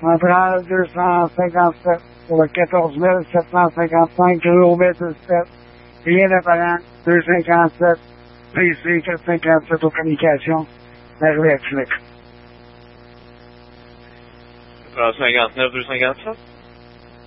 Central 257 pour le 14 755, Gros B17, rien d'apparent, 257, PC 457 aux communications, la rue Exlick. 59 257?